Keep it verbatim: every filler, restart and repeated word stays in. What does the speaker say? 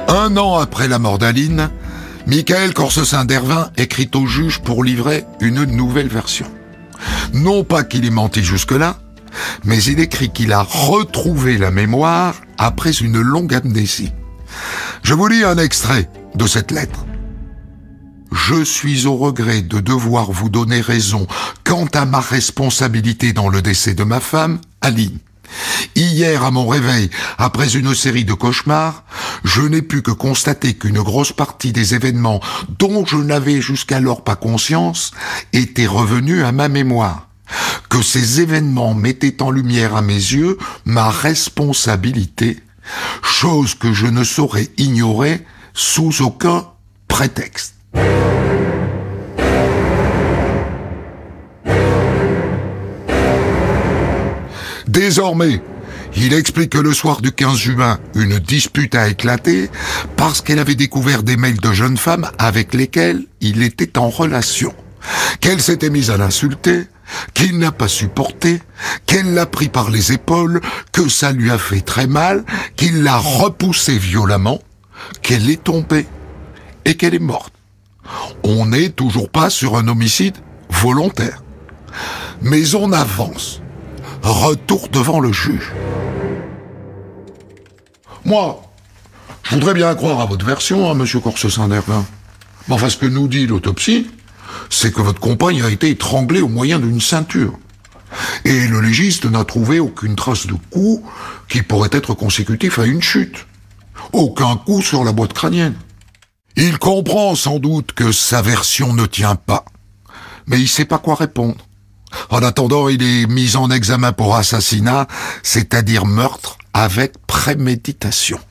Un an après la mort d'Aline, Michael Corsecin-Dervin écrit au juge pour livrer une nouvelle version. Non pas qu'il ait menti jusque-là, mais il écrit qu'il a retrouvé la mémoire après une longue amnésie. Je vous lis un extrait de cette lettre. « Je suis au regret de devoir vous donner raison quant à ma responsabilité dans le décès de ma femme, Aline. Hier, à mon réveil, après une série de cauchemars, je n'ai pu que constater qu'une grosse partie des événements dont je n'avais jusqu'alors pas conscience étaient revenus à ma mémoire. Que ces événements mettaient en lumière à mes yeux ma responsabilité, chose que je ne saurais ignorer sous aucun prétexte. » Désormais, il explique que le soir du quinze juin, une dispute a éclaté parce qu'elle avait découvert des mails de jeunes femmes avec lesquelles il était en relation, qu'elle s'était mise à l'insulter, qu'il n'a pas supporté, qu'elle l'a pris par les épaules, que ça lui a fait très mal, qu'il l'a repoussée violemment, qu'elle est tombée et qu'elle est morte. On n'est toujours pas sur un homicide volontaire. Mais on avance. Retour devant le juge. Moi, je voudrais bien croire à votre version, hein, monsieur Corsecin-Dervin. Mais enfin, ce que nous dit l'autopsie, c'est que votre compagne a été étranglée au moyen d'une ceinture. Et le légiste n'a trouvé aucune trace de coup qui pourrait être consécutif à une chute. Aucun coup sur la boîte crânienne. Il comprend sans doute que sa version ne tient pas, mais il sait pas quoi répondre. En attendant, il est mis en examen pour assassinat, c'est-à-dire meurtre avec préméditation.